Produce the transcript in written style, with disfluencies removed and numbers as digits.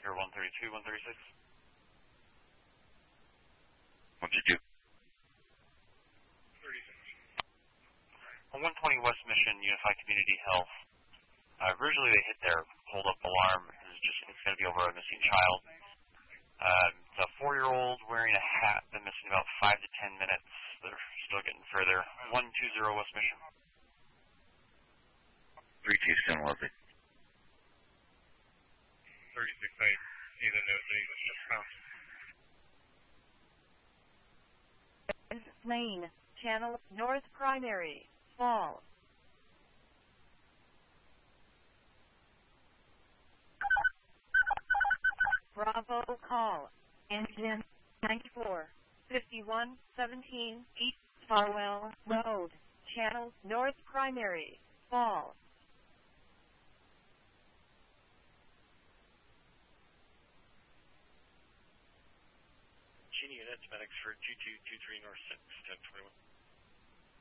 Baker 132, 136. What'd you do? 36. On 120 West Mission, Unified Community Health. Originally they hit their hold-up alarm. It's going to be over a missing child. It's a 4-year-old wearing a hat, been missing about 5 to 10 minutes. They're still getting further. 120 West Mission. 327 was it? 36, I see the note that he was just found. Lane, Channel North Primary, Fall. Bravo call. Engine 94, 5117 East Farwell Road, Channel North Primary, Fall. Genie units, medics for 2223 North 6, 1021.